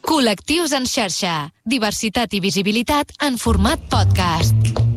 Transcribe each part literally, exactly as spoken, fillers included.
Col·lectius en xarxa. Diversitat i visibilitat en format podcast.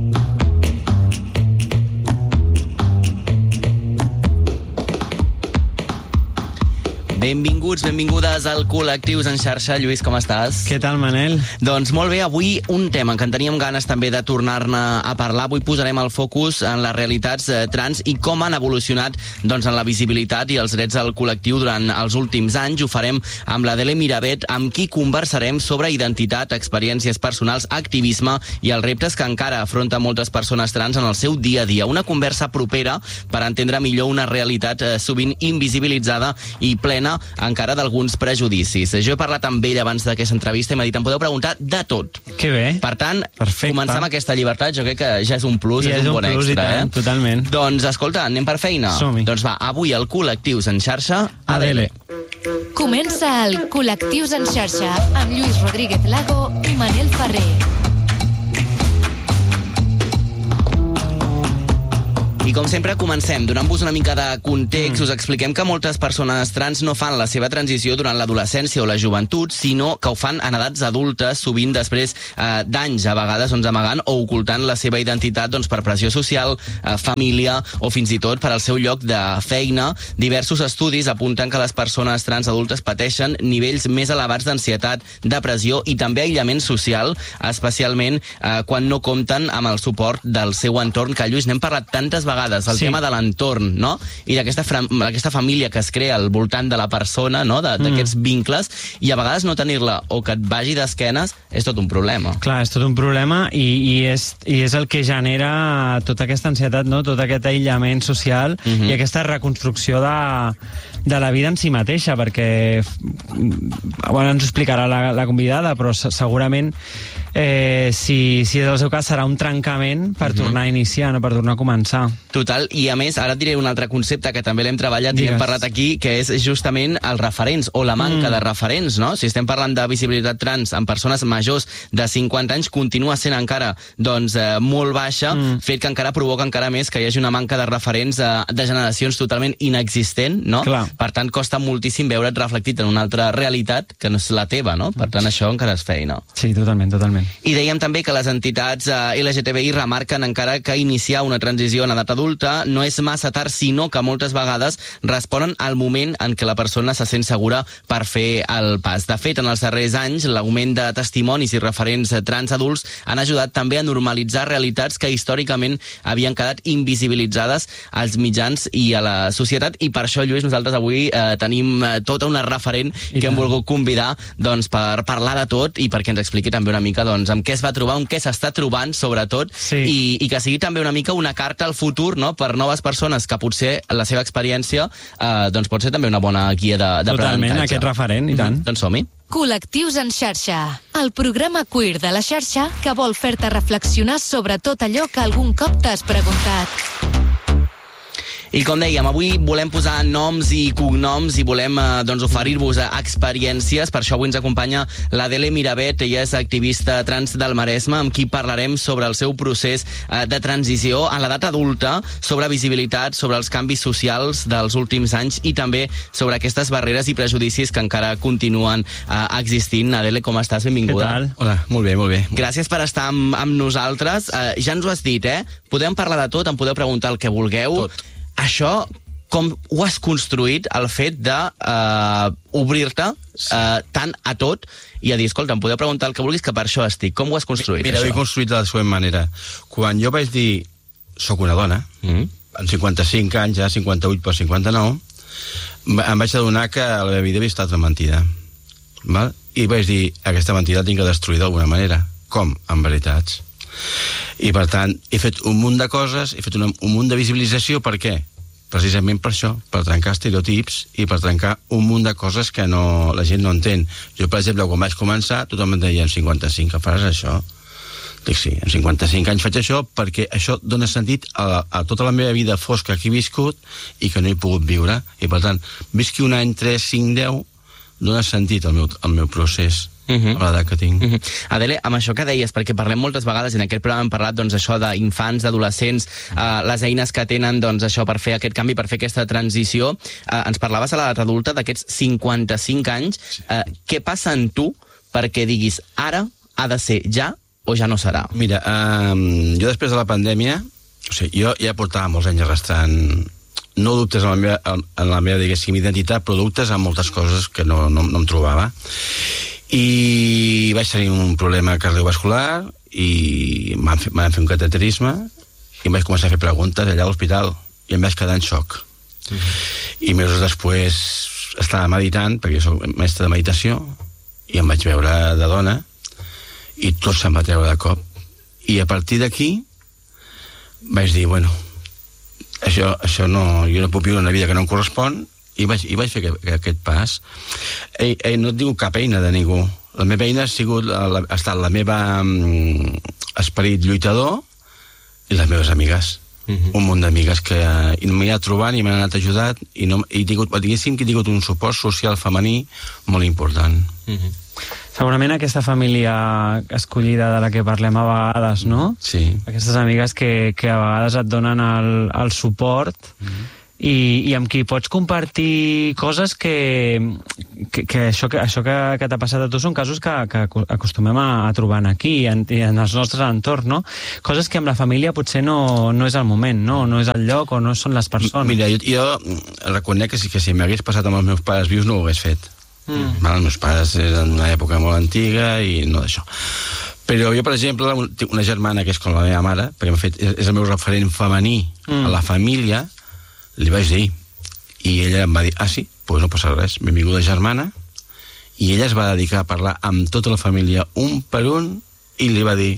Benvinguts, benvingudes al Col·lectius en xarxa. Lluís, com estàs? Què tal, Manel? Doncs molt bé, avui un tema que en teníem ganes també de tornar-ne a parlar. Avui posarem el focus en les realitats eh, trans i com han evolucionat doncs, en la visibilitat i els drets del col·lectiu durant els últims anys. Ho farem amb l'Adele Miravet, amb qui conversarem sobre identitat, experiències personals, activisme i els reptes que encara afronten moltes persones trans en el seu dia a dia. Una conversa propera per entendre millor una realitat eh, sovint invisibilitzada i plena encara d'alguns prejudicis. Jo he parlat amb ell abans d'aquesta entrevista i m'ha dit, em podeu preguntar de tot. Que bé. Per tant, Perfecte. començar amb aquesta llibertat, jo crec que ja és un plus, ja és, és un un bon plus, extra. I tant, eh? totalment. Doncs, escolta, anem per feina? Som-hi. Doncs va, avui al Col·lectius en xarxa, Adele. Comença el Col·lectius en xarxa amb Lluís Rodríguez Lago i Manel Ferrer. I com sempre comencem donant-vos una mica de context. Mm. Us expliquem que moltes persones trans no fan la seva transició durant l'adolescència o la joventut, sinó que ho fan en edats adultes, sovint després eh, d'anys, a vegades doncs, amagant o ocultant la seva identitat doncs, per pressió social, eh, família o fins i tot per al seu lloc de feina. Diversos estudis apunten que les persones trans adultes pateixen nivells més elevats d'ansietat, depressió i també aïllament social, especialment eh, quan no compten amb el suport del seu entorn, que Lluís, n'hem parlat tantes vegades, el sí. tema de l'entorn, no? I d'aquesta aquesta família que es crea al voltant de la persona, no? D'aquests mm. vincles, i a vegades no tenir-la o que et vagi d'esquenes és tot un problema. Clar, és tot un problema i, i, és, i és el que genera tota aquesta ansietat, no? Tot aquest aïllament social mm-hmm. i aquesta reconstrucció de, de la vida en si mateixa, perquè bueno, ens ho explicarà la, la convidada, però segurament eh, si, si és el seu cas serà un trencament per mm-hmm. tornar a iniciar, no? Per tornar a començar. Total, i a més, ara et diré un altre concepte que també l'hem treballat Digues. i hem parlat aquí, que és justament els referents, o la manca mm. de referents, no? Si estem parlant de visibilitat trans en persones majors de cinquanta anys, continua sent encara doncs, eh, molt baixa, mm. fet que encara provoca encara més que hi hagi una manca de referents eh, de generacions totalment inexistent, no? Clar. Per tant, costa moltíssim veure't reflectit en una altra realitat que no és la teva, no? Per tant, això encara és feina. Sí, totalment, totalment. I dèiem també que les entitats eh, L G T B I remarquen encara que iniciar una transició en edat adulta no és massa tard, sinó que moltes vegades responen al moment en què la persona se sent segura per fer el pas. De fet, en els darrers anys, l'augment de testimonis i referents trans adults han ajudat també a normalitzar realitats que històricament havien quedat invisibilitzades als mitjans i a la societat, i per això, Lluís, nosaltres avui eh, tenim tota una referent I que hem volgut convidar doncs, per parlar de tot i perquè ens expliqui també una mica doncs, amb què es va trobar, amb què s'està trobant, sobretot, sí. i, i que sigui també una mica una carta al futur, no? Per noves persones que potser la seva experiència eh, doncs pot ser també una bona guia d'aprenentatge. Totalment, aquest referent, i tant. Mm-hmm. Doncs som-hi. Col·lectius en xarxa, el programa queer de la xarxa que vol fer-te reflexionar sobre tot allò que algun cop t'has preguntat. I com dèiem, avui volem posar noms i cognoms i volem eh, doncs, oferir-vos experiències. Per això avui ens acompanya l'Adele Miravet. Ella és activista trans del Maresme, amb qui parlarem sobre el seu procés eh, de transició a l'edat adulta, sobre visibilitat, sobre els canvis socials dels últims anys i també sobre aquestes barreres i prejudicis que encara continuen eh, existint. Adele, com estàs? Benvinguda. Què tal? Hola, molt bé, molt bé. Gràcies per estar amb, amb nosaltres. Eh, ja ens ho has dit, eh? Podem parlar de tot, em podeu preguntar el que vulgueu. Tot. Això, com ho has construït, el fet de uh, obrir-te uh, tant a tot i a dir, escolta, em podeu preguntar el que vulguis, que per això estic. Com ho has construït, Mira, això? ho he construït de la següent manera. Quan jo vaig dir, soc una dona, mm. amb cinquanta-cinc anys, ja cinquanta-vuit per cinquanta-nou, em vaig adonar que la meva vida havia estat una mentida. Val? I vaig dir, aquesta mentida tinc que destruir d'alguna manera. Com? Amb veritats. I per tant, he fet un munt de coses, he fet una, un munt de visibilització. Per què? Precisament per això, per trencar estereotips i per trencar un munt de coses que no, la gent no entén. Jo, per exemple, quan vaig començar, tothom em deia, en cinquanta-cinc, que faràs això? Dic, sí, en cinquanta-cinc anys faig això perquè això dona sentit a, a tota la meva vida fosca que he viscut i que no he pogut viure. I per tant, visqui un any, tres, cinc, deu, dona sentit al meu, al meu procés. Uh-huh. A l'edat que tinc. Uh-huh. Adele, amb això que deies, perquè parlem moltes vegades, i en aquest programa hem parlat doncs, això d'infants, d'adolescents, eh, les eines que tenen doncs, això per fer aquest canvi, per fer aquesta transició. Eh, ens parlaves a l'edat adulta d'aquests cinquanta-cinc anys. Eh, què passa en tu perquè diguis ara ha de ser ja o ja no serà? Mira, um, jo després de la pandèmia, o sigui, jo ja portava molts anys arrastrant, no dubtes en la meva, en la meva diguéssim, identitat, però dubtes en moltes coses que no, no, no em trobava. I vaig tenir un problema cardiovascular i m'han fet, m'han fet un cateterisme i em vaig començar a fer preguntes allà a l'hospital i em vaig quedar en xoc. Mm-hmm. I mesos després estava meditant, perquè jo soc mestre de meditació, i em vaig veure de dona i tot se'm va treure de cop. I a partir d'aquí vaig dir, bueno, això, això no, jo no puc viure una vida que no em correspon, i vaig, i vaig fer aquest, aquest pas. Ei, ei, no et diu cap eina de ningú. La meva eina ha, sigut, la, ha estat la meva um, esperit lluitador i les meves amigues. Uh-huh. Un munt d'amigues que i m'he anat trobant i m'han anat ajudant i, no, i tingut, diguéssim que he tingut un suport social femení molt important. Uh-huh. Segurament aquesta família escollida de la que parlem a vegades, no? Sí. Aquestes amigues que, que a vegades et donen el, el suport uh-huh. i, i amb qui pots compartir coses que, que, que això, que, això que, que t'ha passat a tu són casos que, que acostumem a, a trobar aquí, en, en els nostres entorns, no? Coses que amb la família potser no, no és el moment, no? No és el lloc o no són les persones. Mira, jo, jo reconec que si, que si m'hagués passat amb els meus pares vius no ho hagués fet. Mm. Mal, els meus pares eren d'una època molt antiga i no d'això. Però jo, per exemple, tinc una germana que és com la meva mare, perquè fet, és el meu referent femení mm. a la família, li vaig dir, i ella em va dir, ah sí, doncs no passa res, benvinguda germana, i ella es va dedicar a parlar amb tota la família un per un, i li va dir,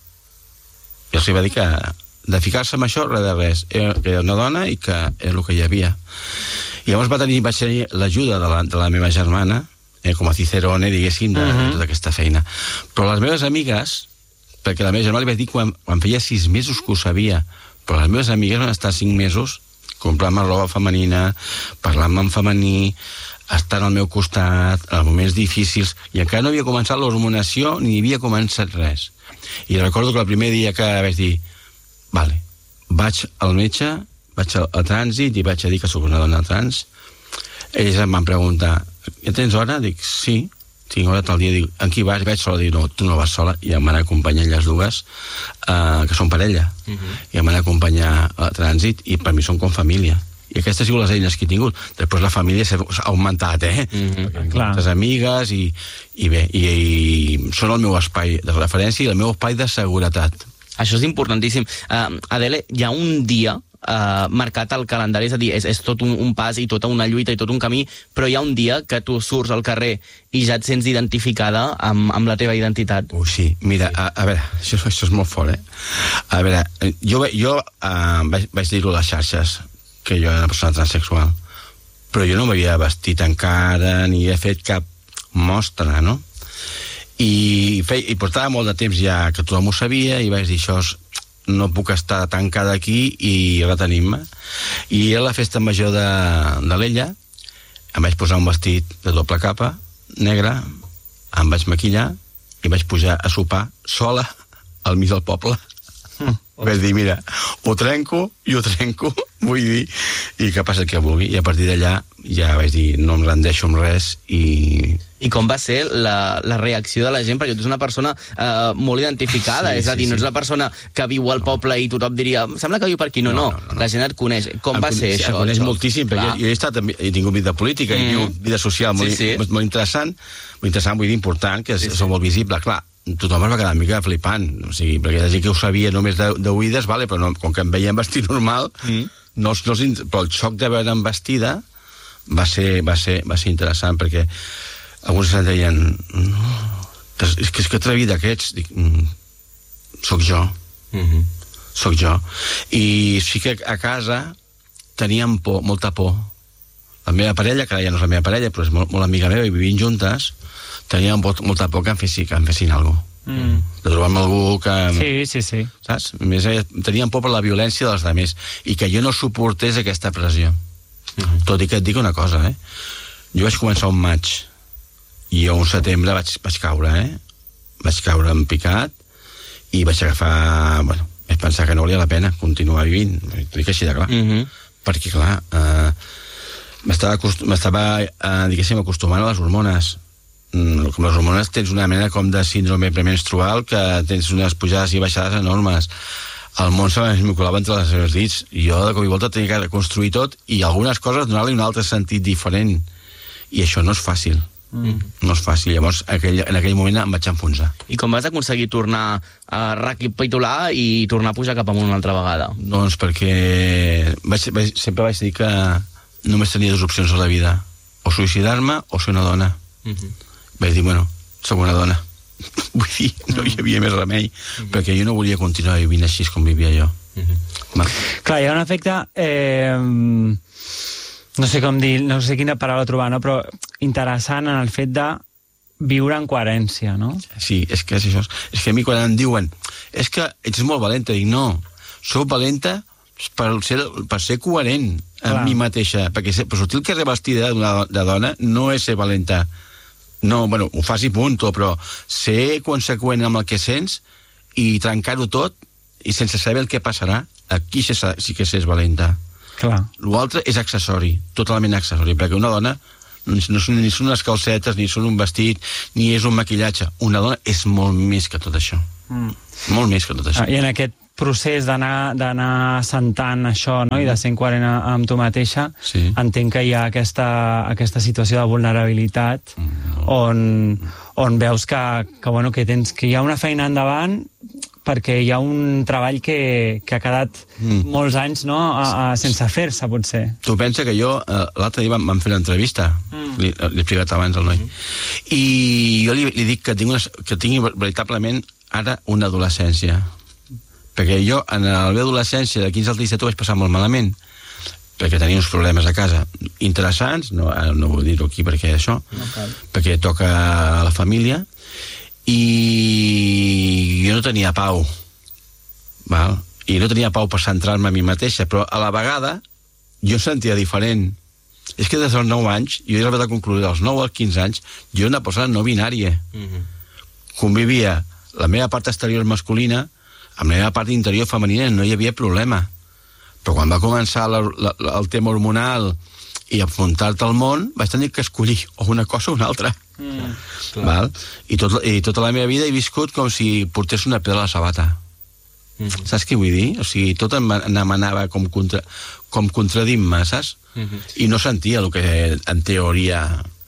i els va dir que de ficar-se amb això, res de res, que era una dona i que era el que hi havia. I llavors va tenir, vaig tenir l'ajuda de, la, de la meva germana, eh, com a cicerone, diguéssim, de, uh-huh. de tota aquesta feina. Però les meves amigues, perquè la meva germana li vaig dir quan, quan feia sis mesos que ho sabia, però les meves amigues van estar cinc mesos comprant-me roba femenina, parlant-me en femení, estant al meu costat, en moments difícils, i encara no havia començat l'hormonació ni havia començat res. I recordo que el primer dia que vaig dir, vale, vaig al metge, vaig al, al trànsit i vaig a dir que sóc una dona trans. Ells em van preguntar, ja tens hora? Dic, sí, tinc hora tal dia. Dic, en qui vas? Vaig sola. Dic, no, tu no vas sola. I em van acompanyar les dues, uh, que són parella. Uh-huh. I em van acompanyar al trànsit i per mi són com família. I aquestes han sigut les eines que he tingut. Després la família s'ha augmentat, eh? Mm-hmm. Clar. Les amigues i, i bé, i, i són el meu espai de referència i el meu espai de seguretat. Això és importantíssim. Uh, Adele, hi ha un dia uh, marcat al calendari, és a dir, és, és tot un, un pas i tota una lluita i tot un camí, però hi ha un dia que tu surts al carrer i ja et sents identificada amb, amb la teva identitat. Uh, sí, mira, a, a veure, això, això és molt fort, eh? A veure, jo, jo uh, vaig, vaig dir-ho a les xarxes, que jo era una persona transsexual, però jo no m'havia vestit encara ni he fet cap mostra, no? I, fe, i portava molt de temps ja que tothom ho sabia i vaig dir, això és, no puc estar tancada aquí i retenir-me. I era la festa major de, de l'Ella, em vaig posar un vestit de doble capa, negre, em vaig maquillar i vaig pujar a sopar sola al mig del poble. Mm. Vaig dir, mira, ho trenco i ho trenco, vull dir, i que passi el que vulgui. I a partir d'allà ja vaig dir, no em rendeixo amb res i... I com va ser la, la reacció de la gent? Perquè tu ets una persona uh, molt identificada, sí, és a dir, sí, no ets sí. la persona que viu al poble i tothom diria, sembla que viu per aquí, no, no, no, no, no. La gent et coneix. Com em va coneix, ser això? Em coneix moltíssim, perquè jo, jo he, estat, he tingut vida política, mm. he tingut vida social molt, sí, sí. molt, molt interessant, molt interessant, vull dir, important, que és sí, sí. molt visible, clar. Tothom es va quedar una mica flipant, o sigui, perquè la gent que ho sabia només d'oïdes, vale, però no, com que em veien vestit normal, mm. no, no, però el xoc de veure'm vestida va ser, va ser, va ser interessant, perquè alguns em deien, no, és que és que atrevit d'aquests, dic, mm, soc jo, mm-hmm. soc jo. I sí que a casa teníem por, molta por. La meva parella, que ja no és la meva parella, però és molt, molt amiga meva i vivim juntes, teníem molta por que em fessin, que em fessin alguna cosa. Mm. De trobar-me algú que... Sí, sí, sí. Saps? A més, teníem por per la violència dels altres i que jo no suportés aquesta pressió. Mm. Tot i que et dic una cosa, eh? Jo vaig començar un maig i jo un setembre vaig, vaig caure, eh? Vaig caure en picat i vaig agafar... Bueno, vaig pensar que no valia la pena continuar vivint. T'ho dic així de clar. Mm-hmm. Perquè, clar, eh, m'estava, m'estava eh, diguéssim, acostumant a les hormones. com les hormones, tens una mena com de síndrome premenstrual, que tens unes pujades i baixades enormes. El món se m'esmicolava entre les seves dits, i jo de cop i volta tenia que construir tot, i algunes coses donar-li un altre sentit diferent, i això no és fàcil. Mm. No és fàcil, llavors aquell, en aquell moment em vaig enfonsar. I com vas aconseguir tornar a recapitular i tornar a pujar cap amunt una altra vegada? Doncs perquè vaig, vaig, sempre vaig dir que només tenia dues opcions a la vida, o suïcidar-me o ser una dona. Mm-hmm. Vaig dir, bueno, soc una dona. Vull dir, no hi havia més remei, mm-hmm. perquè jo no volia continuar vivint així com vivia jo. Mm-hmm. Clar, hi ha un efecte... Eh... no sé com dir, no sé quina paraula trobar, no? Però interessant en el fet de viure en coherència, no? Sí, és que és això. És que a mi quan em diuen és que ets molt valenta, dic no, sóc valenta per ser, per ser coherent amb Clar. mi mateixa, perquè ser, per sortir el carrer vestida de dona no és ser valenta. No, bueno, ho fas i punt, però ser conseqüent amb el que sents i trencar-ho tot i sense saber el que passarà, aquí sí, sí que és valenta. L'altre és accessori, totalment accessori, perquè una dona no són, ni són unes calcetes, ni són un vestit, ni és un maquillatge. Una dona és molt més que tot això. Mm. Molt més que tot això. Ah, I en aquest procés d'anar assentant això, no? I de ser coherent amb tu mateixa, sí. entenc que hi ha aquesta, aquesta situació de vulnerabilitat mm. on, on veus que, que, bueno, que, tens, que hi ha una feina endavant perquè hi ha un treball que, que ha quedat mm. molts anys, no?, a, a, sense fer-se, potser. Tu pensa que jo, eh, l'altre dia vam, vam fer l'entrevista, mm. li, li he explicat abans al noi, mm. i jo li, li dic que tinc, una, que tinc veritablement ara una adolescència. Perquè jo, en la meva adolescència, de quinze als disset, ho vaig passar molt malament, perquè tenia uns problemes a casa interessants, no, no vull dir-ho aquí perquè això, okay. perquè toca a la família, i jo no tenia pau, val? I no tenia pau per centrar-me a mi mateixa, però a la vegada jo em sentia diferent. És que des dels nou anys, jo he arribat a concluir dels nou als quinze anys, jo era una persona no binària. Mm-hmm. Convivia la meva part exterior masculina amb la meva part interior femenina, no hi havia problema. Però quan va començar la, la, el tema hormonal i afrontar-te al món, vaig tenir que escollir o una cosa o una altra. Mm, val? I, tot, I tota la meva vida he viscut com si portés una pedra a la sabata. Mm-hmm. Saps què vull dir? O sigui, tot em, em anava com, contra, com contradint-me, saps? Mm-hmm. I no sentia el que en teoria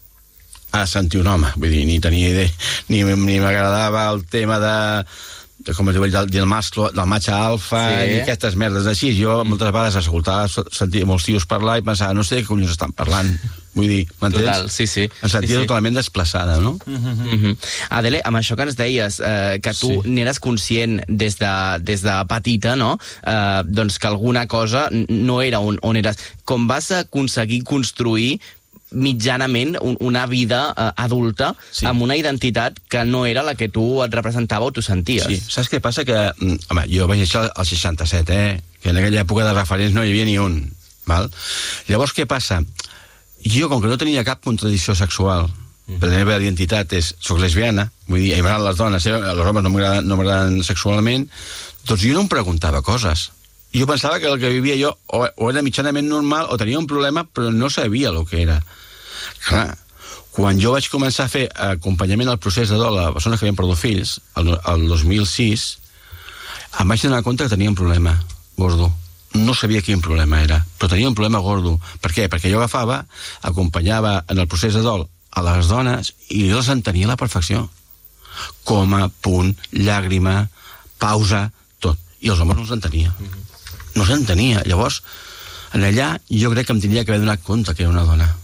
ha de sentir un home. Vull dir, ni tenia idea, ni, ni m'agradava el tema de... com es diu, del, del, mascle, del matxe alfa, sí. i aquestes merdes així. Jo moltes vegades escoltava, sentia molts tios parlar i pensava, no sé què collons estan parlant. Vull dir, m'entens? Total, sí, sí. Em sentia sí, sí. totalment desplaçada, no? Mm-hmm. Mm-hmm. Adele, amb això que ens deies, eh, que tu sí. n'eres conscient des de, des de petita, no? Eh, doncs que alguna cosa no era on, on eres. Com vas aconseguir construir mitjanament una vida uh, adulta sí. amb una identitat que no era la que tu et representava o tu senties. Sí, saps què passa? Que, home, jo vaig néixer al seixanta-set, eh? Que en aquella època de referents no hi havia ni un. Val? Llavors, què passa? Jo, com que no tenia cap contradicció sexual, mm. per la meva identitat és, soc lesbiana, vull dir, m'agraden les dones, eh? Els homes no m'agraden no sexualment, doncs jo no em preguntava coses. Jo pensava que el que vivia jo o, o era mitjanament normal o tenia un problema, però no sabia el que era. Clar, quan jo vaig començar a fer acompanyament al procés de dol a persones que havien perdut fills, el, el dos mil sis, em vaig donar compte que tenia un problema gordo. No sabia quin problema era, però tenia un problema gordo. Per què? Perquè jo agafava, acompanyava en el procés de dol a les dones i jo les entenia a la perfecció. Coma, punt, llàgrima, pausa, tot. I els homes no els entenia. No s'entenia. Llavors, en allà, jo crec que em tindria que haver donat compte que era una dona.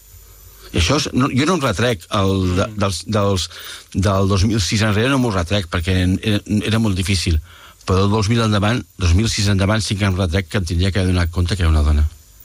I això, és, no, jo no em retrec el, de, dels, dels, del dos mil sis enrere, no m'ho retrec, perquè era, era molt difícil. Però del dos mil endavant, dos mil sis endavant, sí que em retrec que em tindria que haver donat compte que era una dona.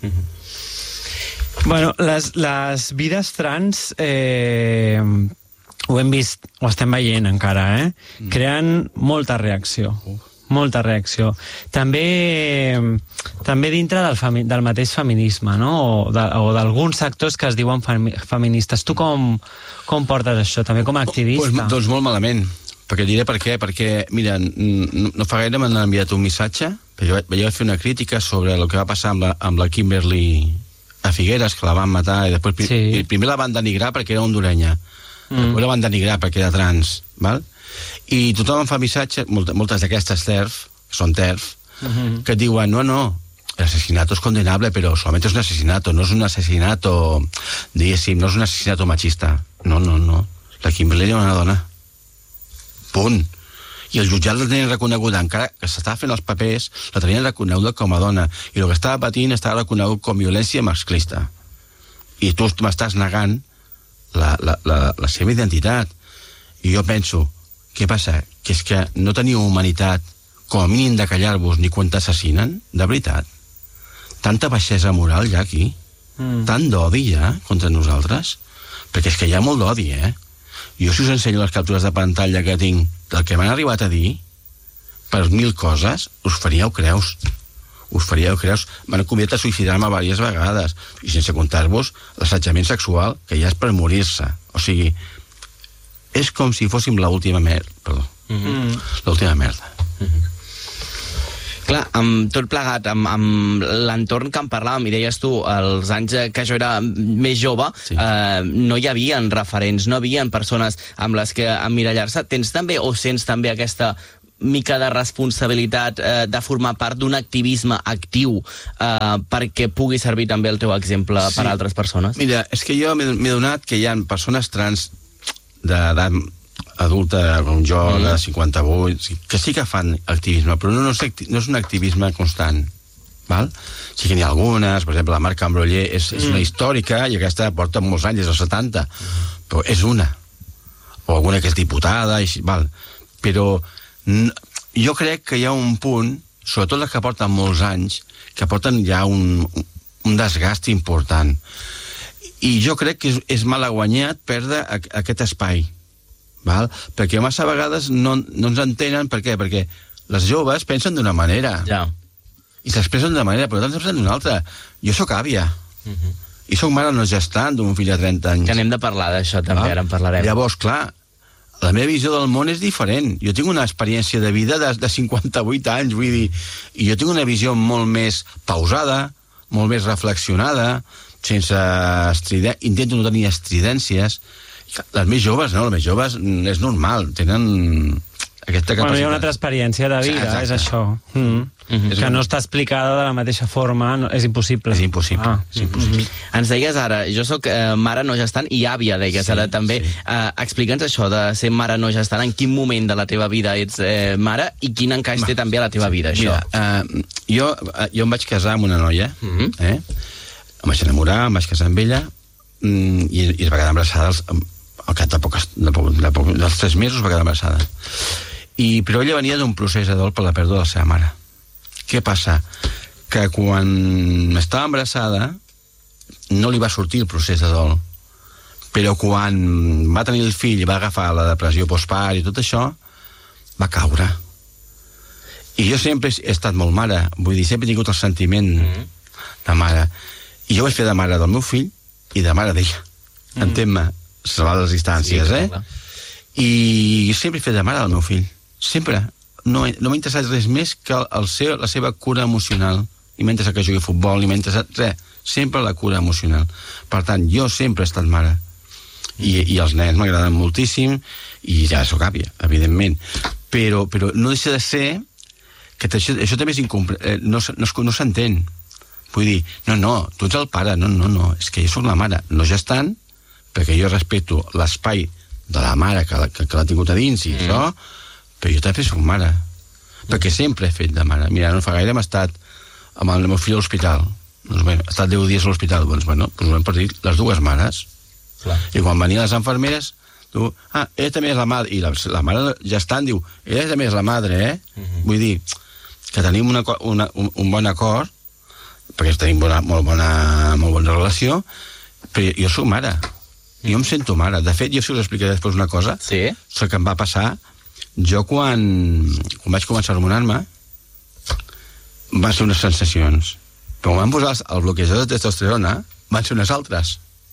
Mm-hmm. Bueno, les, les vides trans, eh, ho hem vist, ho estem veient encara, eh? Mm. Creen molta reacció. Uh. Molta reacció. També, també dintre del, femi, del mateix feminisme, no? O, de, o d'alguns sectors que es diuen femi, feministes. Tu com, com portes això, també com a activista? Pues, doncs molt malament, perquè diré per què. Perquè, mira, no, no fa gaire m'han enviat un missatge, perquè vaig, vaig fer una crítica sobre el que va passar amb la, amb la Kimberly a Figueres, que la van matar, i després sí. primer la van denigrar perquè era hondurenya. mm. la van denigrar perquè era trans, val? I tothom em fa missatges, moltes, moltes d'aquestes TERF, són TERF, mm-hmm. que et diuen, no, no, el asesinato es condenable, pero solamente es un asesinato, no es un asesinato, diguéssim, no és un asesinato machista. No, no, no. La Kimberly era una dona. Punt. I el jutjat la tenien reconeguda, encara que s'estava fent els papers, la tenien reconeguda com a dona. I el que estava patint estava reconegut com violència masclista. I tu m'estàs negant la, la, la, la seva identitat. I jo penso, què passa? Que és que no teniu humanitat com a mínim de callar-vos ni quan t'assassinen? De veritat? Tanta baixesa moral ja aquí, mm. tant d'odi ja contra nosaltres, perquè és que hi ha molt d'odi, eh? Jo si us ensenyo les captures de pantalla que tinc del que m'han arribat a dir, per mil coses, us faríeu creus. Us faríeu creus. M'han convidat a suïcidar-me diverses vegades, i sense comptar-vos l'assetjament sexual, que ja és per morir-se. O sigui, és com si fóssim l'última merda, perdó, mm-hmm. l'última merda. Mm-hmm. Clar, amb tot plegat, amb, amb l'entorn que en parlàvem, i deies tu, els anys que jo era més jove, sí. eh, no hi havia referents, no hi havia persones amb les que emmirallar-se. Tens també, o sents també aquesta mica de responsabilitat eh, de formar part d'un activisme actiu eh, perquè pugui servir també el teu exemple sí. per a altres persones? Mira, és que jo m'he donat que hi ha persones trans d'edat adulta, com jo, mm. de cinquanta-vuit, que sí que fan activisme, però no, no, és, no és un activisme constant. Val? Sí que n'hi ha algunes, per exemple, la Marc Ambroller és, és mm. una històrica i aquesta porta molts anys, des dels setanta, però és una. O alguna que és diputada, i, val? Però n- jo crec que hi ha un punt, sobretot les que porten molts anys, que porten ja un, un desgast important. I jo crec que és, és mal guanyat perdre a, a aquest espai. Val? Perquè massa vegades no, no ens entenen. Per què? Perquè les joves pensen d'una manera ja. i s'expressen d'una manera, però nosaltres pensen d'una altra. Jo sóc àvia uh-huh. i sóc mare no gestant d'un fill de trenta anys, que anem de parlar d'això també, ah? Ara en parlarem. Llavors, clar, la meva visió del món és diferent. Jo tinc una experiència de vida de, de cinquanta-vuit anys, vull dir, i jo tinc una visió molt més pausada, molt més reflexionada, sense estridències, intento no tenir estridències. Les més joves, no, les més joves és normal, tenen aquesta capacitat. Bueno, hi ha una altra experiència de vida, exacte. És això. Mm. Mm-hmm. Que no està explicada de la mateixa forma, no, és impossible. És impossible, ah. és impossible. Mm-hmm. Ens deies ara, jo sóc eh, mare no gestant i àvia, deies sí, ara també. Sí. Eh, Explica'ns això de ser mare no gestant, en quin moment de la teva vida ets eh, mare i quin encaix té també a la teva vida, això. Mira, uh, jo, uh, jo em vaig casar amb una noia, mm-hmm. eh? em vaig enamorar, em vaig casar amb ella, mm, i, i es va quedar embarassada als, al cap de, poques, de, poc, de, poc, dels tres mesos va quedar embarassada. I, però ella venia d'un procés de dol per la pèrdua de la seva mare. Què passa? Que quan estava embarassada no li va sortir el procés de dol, però quan va tenir el fill i va agafar la depressió postpart i tot això, va caure. I jo sempre he estat molt mare, vull dir, sempre he tingut el sentiment mm. de mare. I jo vaig fer de mare del meu fill i de mare d'ella. Mm. Entén-me, salvar les distàncies, sí, eh? I sempre he fet de mare del meu fill. Sempre. No, no m'ha interessat res més que el, el seu, la seva cura emocional. Ni m'ha interessat que jugui a futbol, ni m'ha interessat res. Sempre la cura emocional. Per tant, jo sempre he estat mare. I, i els nens m'agraden moltíssim, i ja sóc àvia, evidentment. Però, però no deixa de ser que això, això també és incompre... Eh, no, no, no s'entén. Vull dir, no, no, tu ets el pare, no, no, no, és que jo sóc la mare, no gestant, perquè jo respecto l'espai de la mare que, que, que l'ha tingut a dins i mm. això, però jo també soc mare, mm. perquè sempre he fet de mare. Mira, no fa gaire hem estat amb el meu fill a l'hospital, doncs, bueno, ha estat deu dies a l'hospital, doncs, bueno, doncs hem perdut les dues mares. Clar. I quan venien les infermeres, diu, ah, ella també és la mare, i la, la mare gestant diu, ella també és la madre, eh? Mm-hmm. Vull dir, que tenim una, una, un, un bon acord, perquè tenim bona, molt, bona, molt bona relació, però jo soc mare. Jo em sento mare. De fet, jo si us explicaré després una cosa, sí? el que em va passar, jo quan, quan vaig començar a hormonar-me, van ser unes sensacions. Però quan van posar el bloquejador de testosterona, van ser unes altres.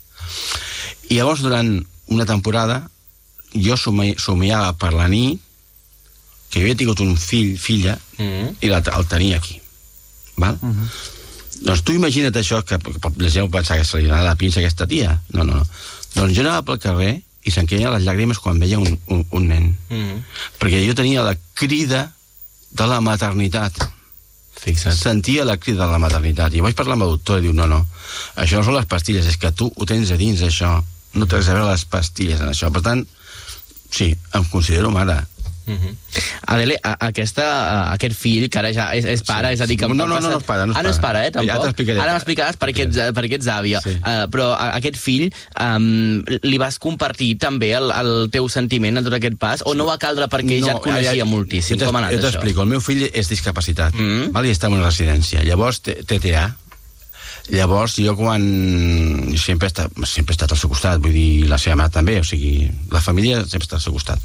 I llavors, durant una temporada, jo somi, somiava per la nit que jo havia tingut un fill, filla, mm-hmm. i la, el tenia aquí. Val? Mm-hmm. Doncs tu imagina't això, que la gent pensar que se li donava la pinça a aquesta tia. No, no, no. Doncs jo anava pel carrer i se'n queien les llàgrimes quan veia un, un, un nen. Mm. Perquè jo tenia la crida de la maternitat. Fixa't. Sentia la crida de la maternitat. I vaig parlar amb el doctor i diu, no, no, això no són les pastilles, és que tu ho tens a dins, això. No tens a veure les pastilles en això. Per tant, sí, em considero mare. Mm-hmm. Adele, a, aquesta, a, aquest fill que ara ja és, és pare, sí. És a dir que... No, no, no, no és pare, no és ah, no és pare, eh, tampoc? Ja t'explicaré. Ara m'explicaràs per, per què ets àvia. Sí. Uh, però a, aquest fill um, li vas compartir també el, el teu sentiment en tot aquest pas o no va caldre perquè no, ja et coneixia ja, moltíssim? Com ha anat jo això? Jo t'explico, el meu fill és discapacitat, mm-hmm. val? I està en una residència. Llavors, T T A. Llavors, jo quan... Sempre he, estat, sempre he estat al seu costat, vull dir, la seva mare també, o sigui, la família sempre està al seu costat.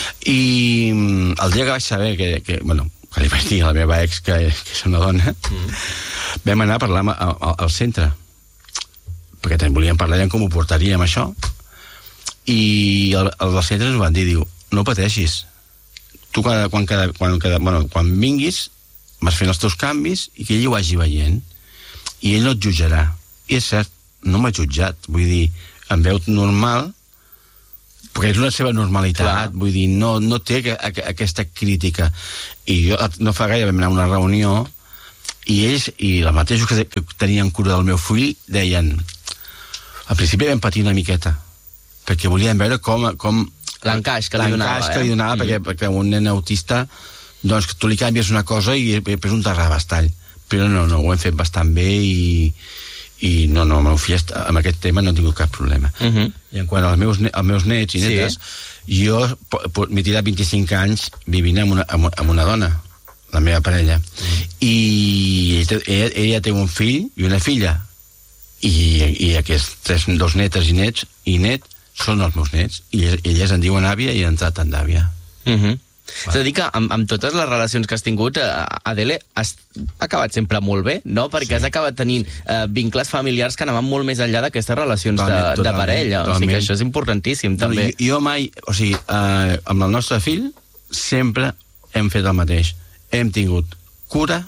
I el dia que vaig saber que, que bueno, que li vaig dir a la meva ex que, que és una dona, mm. vam anar a parlar al, al centre, perquè també volíem parlar com ho portaríem, això, i el, el del centre ens ho van dir, diu, no pateixis, tu cada, quan, cada, quan, cada, bueno, quan vinguis vas fent els teus canvis i que ell ho vagi veient, i ell no et jutjarà. I és cert, no m'ha jutjat, vull dir, em veu normal, perquè és una seva normalitat, clar. Vull dir, no, no té que, a, aquesta crítica. I jo no fa gaire vam anar a una reunió i ells, i els mateixos que, que tenien cura del meu fill, deien, al principi vam patir una miqueta, perquè volien veure com... com l'encaix que li donava. L'encaix que li donava, eh? perquè, perquè un nen autista, doncs tu li canvies una cosa i després un terrabastall. Però no, no, ho hem fet bastant bé i, i no, no, el meu fill amb aquest tema no he tingut cap problema. Uh-huh. I en quant als meus, als meus nets i netes, sí. Jo m'he tirat vint-i-cinc anys vivint amb una, amb una dona, la meva parella, uh-huh. I ella, ella té un fill i una filla, i, i aquests tres, dos netes i nets i net són els meus nets, i elles, elles en diuen àvia i han tractat d'àvia. Mhm. És a dir que amb, amb totes les relacions que has tingut, Adele, has acabat sempre molt bé, no? Perquè sí. Has acabat tenint eh, vincles familiars que anaven molt més enllà d'aquestes relacions totalment, de, de parella. Totalment. O sigui que això és importantíssim, també. Jo, jo mai, o sigui, eh, amb el nostre fill sempre hem fet el mateix. Hem tingut cura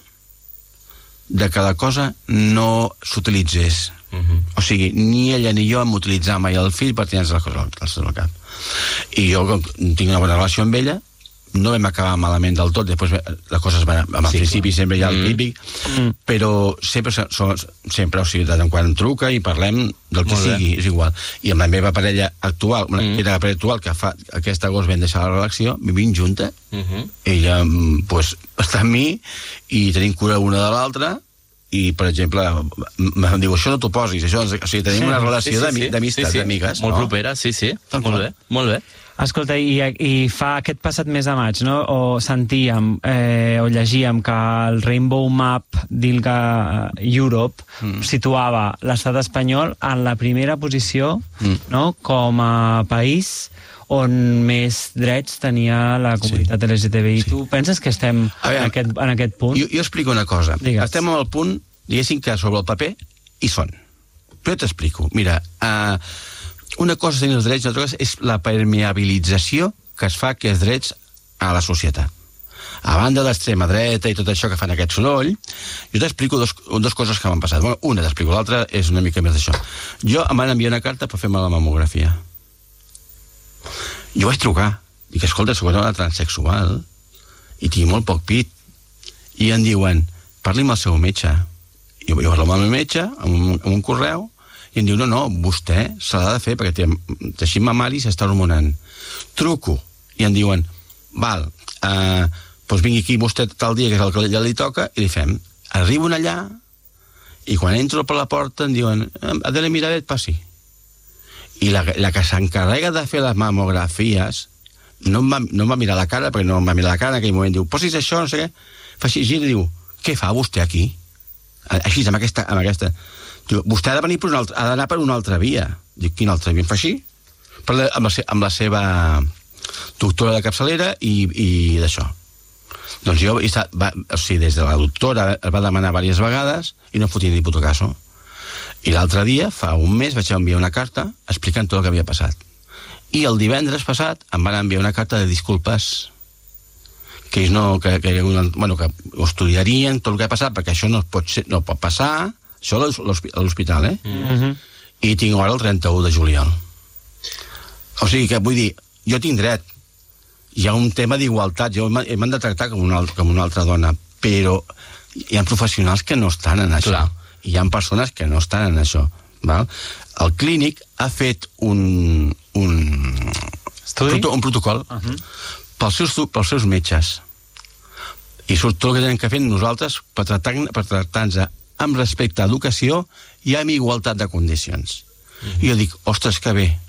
de que la cosa no s'utilitzés. Uh-huh. O sigui, ni ella ni jo hem utilitzat mai el fill per tenir-nos la cosa al cap. I jo tinc una bona relació amb ella, no vam acabar malament del tot, després les coses van, al sí, principi clar. Sempre hi ha el típic, mm. però sempre, sempre, o sigui, de tant en quan em truca i parlem del que sigui, és igual. I amb la meva parella actual, mm. que era la parella actual, que fa aquest agost vam deixar la relació, vivim junta, mm-hmm. ella pues, està amb mi i tenim cura una de l'altra, i, per exemple, em diu, això no t'ho posis, això, o sigui, tenim sí, una relació sí, sí, sí. d'amistat, sí, sí. d'amigues. Molt no? propera, sí, sí, molt bé, molt bé. Escolta, i, i fa aquest passat mes de maig, no? O sentíem, eh, o llegíem que el Rainbow Map d'Ilga Europe mm. situava l'estat espanyol en la primera posició, mm. no?, com a país on més drets tenia la comunitat sí. L G T B I. Sí. Tu penses que estem veure, en, aquest, en aquest punt? Jo, jo explico una cosa. Digues. Estem al punt, diguéssim, que sobre el paper hi són. Però t'explico. Mira, eh... una cosa és tenir els drets, l'altra cosa és la permeabilització que es fa aquests drets a la societat. A banda de l'extrema dreta i tot això que fan aquest soroll, jo t'explico dos, dos coses que m'han passat. Bueno, una t'explico, l'altra és una mica més d'això. Jo em van enviar una carta per fer-me la mamografia. Jo vaig trucar. Dic, escolta, soc una transsexual i tinc molt poc pit. I em diuen, parli amb el seu metge. Jo vaig parlar amb el meu metge, amb un, amb un correu, i em diu, no, no, vostè se l'ha de fer perquè té teixit mamari i s'està hormonant. Truco, i em diuen, val, eh, doncs vingui aquí vostè tal dia, que és el que ja li toca, i li fem. Arribo allà, i quan entro per la porta em diuen, Adele Miravet, passi. I la, la que s'encarrega de fer les mamografies no em, va, no em va mirar la cara, perquè no em va mirar la cara en aquell moment, diu, posis això, no sé què, fa així, gira i diu, què fa vostè aquí? Així, amb aquesta... Amb aquesta diu, vostè ha de venir per una altra, ha d'anar per una altra via. Dic, quina altra via? Em fa així? Parla amb la, amb la seva doctora de capçalera i, i d'això. Doncs jo, va, o sigui, des de la doctora es va demanar diverses vegades i no em fotia ni puto caso. I l'altre dia, fa un mes, vaig enviar una carta explicant tot el que havia passat. I el divendres passat em van enviar una carta de disculpes que ells no, que, que, bueno, que ho estudiarien tot el que ha passat, perquè això no pot, ser, no pot passar, això a l'hospital, eh? Mm-hmm. I tinc hora el trenta-u de juliol. O sigui que vull dir, jo tinc dret. Hi ha un tema d'igualtat, jo m'han de tractar com una, com una altra dona, però hi ha professionals que no estan en això. Clar. Hi ha persones que no estan en això. Val? El clínic ha fet un, un, proto, un protocol uh-huh. pels, seus, pels seus metges. I surt tot el que tenen que fer nosaltres per tractar-nos per tractar amb respecte a educació i amb igualtat de condicions. Uh-huh. I jo dic, ostres, que bé,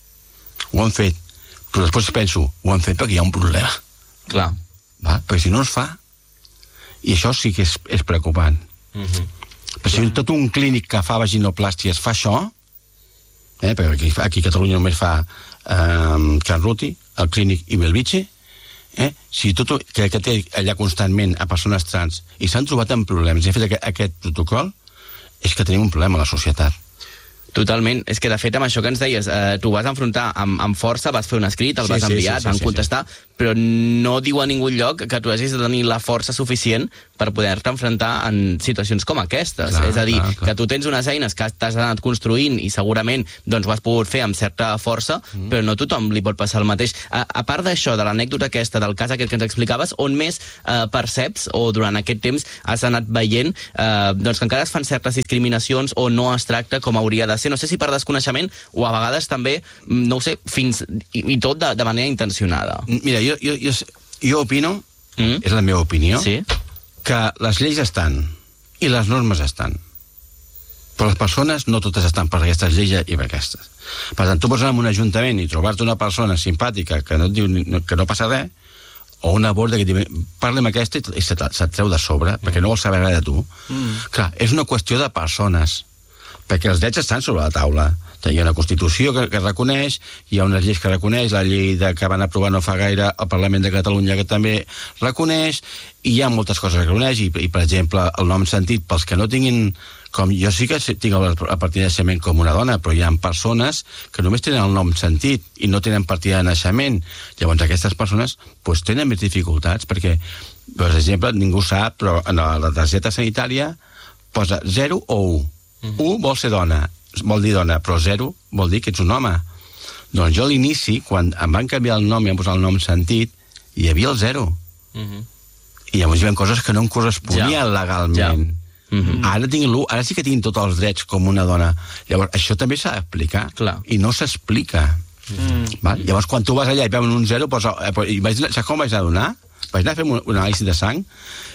ho han fet. Però després penso, ho han fet perquè hi ha un problema. Clar. Va? Perquè si no es fa, i això sí que és, és preocupant. Uh-huh. Però si tot un clínic que fa vaginoplàsties fa això, eh, perquè aquí, aquí a Catalunya només fa eh, Can Ruti, el clínic i Belvitge, eh, si tot que, que té allà constantment a persones trans i s'han trobat en problemes i han fet aquest, aquest protocol, és que tenim un problema a la societat. Totalment. És que, de fet, amb això que ens deies, eh, tu vas enfrontar amb, amb força, vas fer un escrit, el sí, vas sí, enviar, sí, sí, van sí, contestar, sí. Però no diu a ningú lloc que tu hagis de tenir la força suficient per poder-te enfrontar en situacions com aquestes. Clar, és a dir, clar, clar. Que tu tens unes eines que t'has anat construint i segurament doncs, ho has pogut fer amb certa força, mm. però no tothom li pot passar el mateix. A, a part d'això, de l'anècdota aquesta, del cas aquest que ens explicaves, on més eh, perceps, o durant aquest temps has anat veient eh, doncs que encara es fan certes discriminacions o no es tracta com hauria de ser? No sé si per desconeixement o a vegades també, no ho sé, fins i, i tot de, de manera intencionada. Mira, jo, jo, jo, jo opino, mm. és la meva opinió, sí? Que les lleis estan i les normes estan. Però les persones no totes estan per aquestes lleis i per aquestes. Per tant, tu pots anar en un ajuntament i trobar-te una persona simpàtica que no et diu que no passa res, o una borda que et diu, parla amb aquesta i se't, se't treu de sobre, mm. perquè no vol saber res de tu. Mm. Clar, és una qüestió de persones, perquè els drets estan sobre la taula. Hi ha una Constitució que, que reconeix, hi ha unes lleis que reconeix, la llei de, que van aprovar no fa gaire el Parlament de Catalunya que també reconeix, i hi ha moltes coses que reconeix, i, i per exemple, el nom sentit, pels que no tinguin, com jo sí que tinc el, el partit de naixement com una dona, però hi ha persones que només tenen el nom sentit i no tenen partida de naixement. Llavors aquestes persones pues, tenen més dificultats, perquè, per exemple, ningú sap, però en la targeta sanitària posa zero o u. Mm-hmm. u vol ser dona, vol dir dona, però zero vol dir que ets un home. Doncs jo a l'inici, quan em van canviar el nom i em posar el nom sentit, hi havia el zero. Mm-hmm. I llavors hi havia coses que no em corresponien ja. legalment. Ja. Mm-hmm. Ara tinc l'u, ara sí que tinc tots els drets com una dona. Llavors, això també s'ha d'explicar. Clar. I no s'explica. Mm-hmm. Val? Llavors, quan tu vas allà i veuen un zero, posa, i vaig, saps com vaig anar a donar? Vaig anar a fer un, un anàlisi de sang,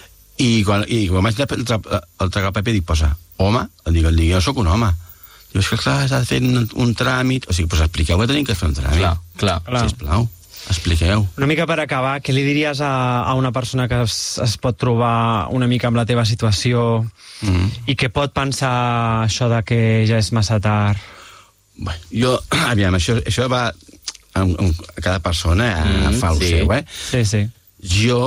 i quan, i quan vaig anar a tragar el paper, dic, posa, home, dic, dic, jo sóc un home. Diu, és que clar, s'ha de fer un, un tràmit. O sigui, doncs expliqueu que tenim que fer un tràmit. Clar, clar. clar. Sisplau, expliqueu. Una mica per acabar, què li diries a, a una persona que es, es pot trobar una mica amb la teva situació mm. i que pot pensar això de que ja és massa tard? Bé, jo, aviam, això, això va... Amb, amb cada persona mm, fa el sí. seu, eh? Sí, sí. Jo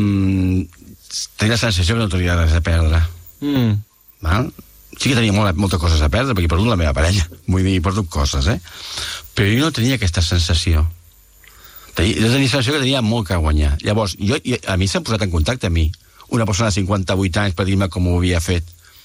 mm, tenia la sensació que no tenia res a perdre. Mm. Val? Sí que tenia molt, moltes coses a perdre, perquè he perdut la meva parella. Vull dir, he perdut coses, eh? Però jo no tenia aquesta sensació. Tenia, jo tenia la sensació que tenia molt que guanyar. Llavors, jo, a mi s'han posat en contacte a mi, una persona de cinquanta-vuit anys, per dir-me com ho havia fet.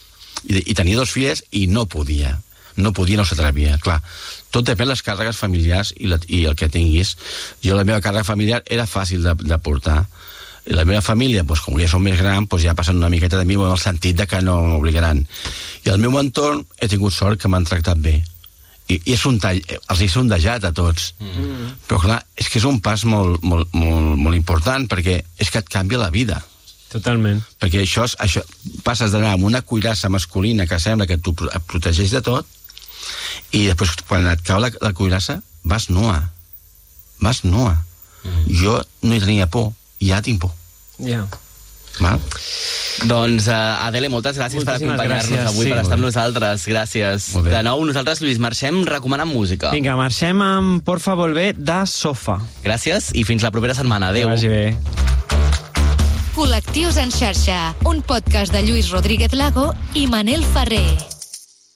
I, i tenia dos filles i no podia. No podia, no s'atrevia. Clar, tot depèn de les càrregues familiars i, la, i el que tinguis. Jo, la meva càrrega familiar era fàcil de, de portar. I la meva família, doncs, com ja som més gran, doncs ja passen una miqueta de mi en el sentit de que no m'obligaran. I el meu entorn he tingut sort que m'han tractat bé. I, i és un tall, els he sondejat a tots. Mm-hmm. Però clar, és que és un pas molt, molt, molt, molt important, perquè és que et canvia la vida. Totalment. Perquè això, això passes d'anar amb una cuirassa masculina que sembla que tu et protegeix de tot, i després quan et cau la, la cuirassa vas nua. Vas nua. Mm. Jo no hi tenia por. Ja tinc por. Ja. Val? Doncs, uh, Adele, moltes gràcies Moltíssimes per acompanyar-nos avui, sí, per estar amb nosaltres. Gràcies. De nou, nosaltres, Lluís, marxem recomanant música. Vinga, marxem amb Porfa Volver de Sofa. Gràcies i fins la propera setmana. Adéu. Que vagi bé. Col·lectius en xarxa, un podcast de Lluís Rodríguez Lago i Manel Ferrer.